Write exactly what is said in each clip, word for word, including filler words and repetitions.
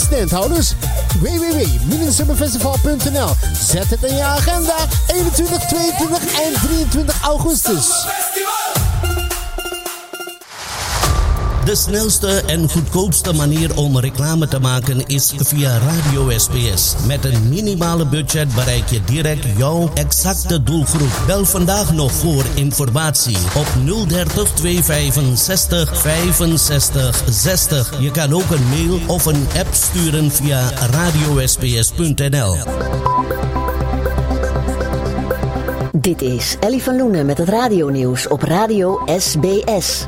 standhouders. w w w punt minisummerfestival punt n l. Zet het in je agenda. eenentwintig, tweeëntwintig en drieëntwintig augustus. De snelste en goedkoopste manier om reclame te maken is via Radio S B S. Met een minimale budget bereik je direct jouw exacte doelgroep. Bel vandaag nog voor informatie op nul dertig, tweehonderdvijfenzestig, vijfenzestig, zestig. Je kan ook een mail of een app sturen via radio s b s punt n l. Dit is Ellie van Loenen met het radionieuws op Radio S B S.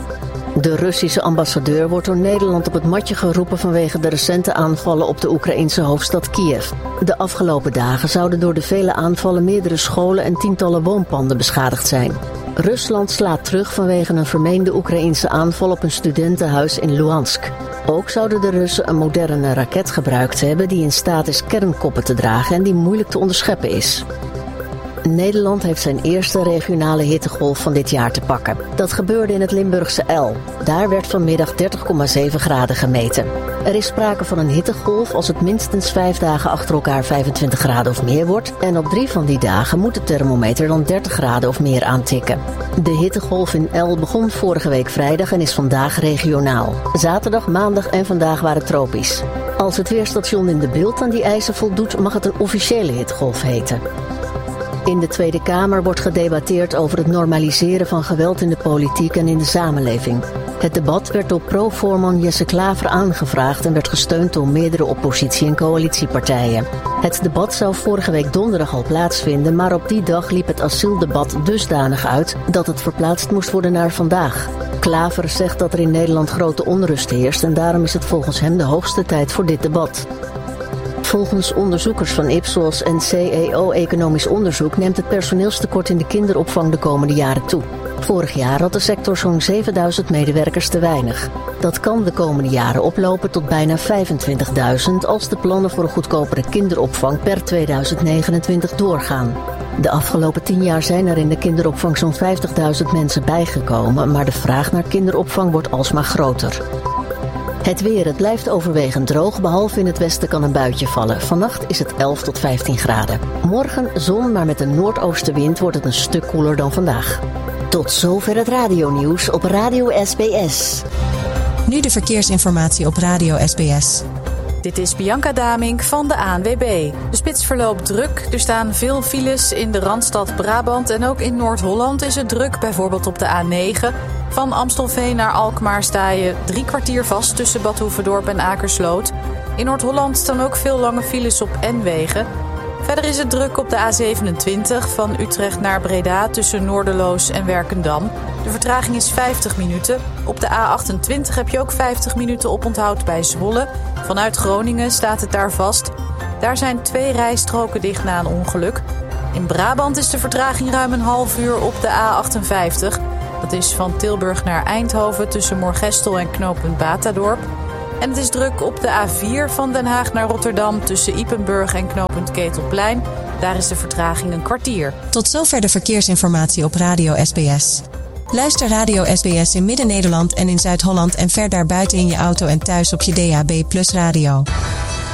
De Russische ambassadeur wordt door Nederland op het matje geroepen vanwege de recente aanvallen op de Oekraïense hoofdstad Kiev. De afgelopen dagen zouden door de vele aanvallen meerdere scholen en tientallen woonpanden beschadigd zijn. Rusland slaat terug vanwege een vermeende Oekraïense aanval op een studentenhuis in Luhansk. Ook zouden de Russen een moderne raket gebruikt hebben die in staat is kernkoppen te dragen en die moeilijk te onderscheppen is. Nederland heeft zijn eerste regionale hittegolf van dit jaar te pakken. Dat gebeurde in het Limburgse El. Daar werd vanmiddag dertig komma zeven graden gemeten. Er is sprake van een hittegolf als het minstens vijf dagen achter elkaar vijfentwintig graden of meer wordt. En op drie van die dagen moet de thermometer dan dertig graden of meer aantikken. De hittegolf in El begon vorige week vrijdag en is vandaag regionaal. Zaterdag, maandag en vandaag waren tropisch. Als het weerstation in de beeld aan die eisen voldoet, mag het een officiële hittegolf heten. In de Tweede Kamer wordt gedebatteerd over het normaliseren van geweld in de politiek en in de samenleving. Het debat werd door pro-voorman Jesse Klaver aangevraagd en werd gesteund door meerdere oppositie- en coalitiepartijen. Het debat zou vorige week donderdag al plaatsvinden, maar op die dag liep het asieldebat dusdanig uit dat het verplaatst moest worden naar vandaag. Klaver zegt dat er in Nederland grote onrust heerst en daarom is het volgens hem de hoogste tijd voor dit debat. Volgens onderzoekers van Ipsos en C E O Economisch Onderzoek neemt het personeelstekort in de kinderopvang de komende jaren toe. Vorig jaar had de sector zo'n zevenduizend medewerkers te weinig. Dat kan de komende jaren oplopen tot bijna vijfentwintigduizend als de plannen voor een goedkopere kinderopvang per tweeduizend negenentwintig doorgaan. De afgelopen tien jaar zijn er in de kinderopvang zo'n vijftigduizend mensen bijgekomen, maar de vraag naar kinderopvang wordt alsmaar groter. Het weer, het blijft overwegend droog, behalve in het westen kan een buitje vallen. Vannacht is het elf tot vijftien graden. Morgen zon, maar met een noordoostenwind wordt het een stuk koeler dan vandaag. Tot zover het radionieuws op Radio S B S. Nu de verkeersinformatie op Radio S B S. Dit is Bianca Damink van de A N W B. De spits verloopt druk. Er staan veel files in de Randstad Brabant en ook in Noord-Holland is het druk. Bijvoorbeeld op de A negen. Van Amstelveen naar Alkmaar sta je drie kwartier vast tussen Bad Hoeverdorp en Akersloot. In Noord-Holland staan ook veel lange files op N-wegen. Verder is het druk op de A zevenentwintig van Utrecht naar Breda tussen Noorderloos en Werkendam. De vertraging is vijftig minuten. Op de A achtentwintig heb je ook vijftig minuten oponthoud bij Zwolle. Vanuit Groningen staat het daar vast. Daar zijn twee rijstroken dicht na een ongeluk. In Brabant is de vertraging ruim een half uur op de A achtenvijftig. Dat is van Tilburg naar Eindhoven tussen Moergestel en knooppunt Batadorp. En het is druk op de A vier van Den Haag naar Rotterdam tussen Ypenburg en knooppunt Ketelplein. Daar is de vertraging een kwartier. Tot zover de verkeersinformatie op Radio S B S. Luister Radio S B S in Midden-Nederland en in Zuid-Holland en ver daarbuiten in je auto en thuis op je D A B plus radio.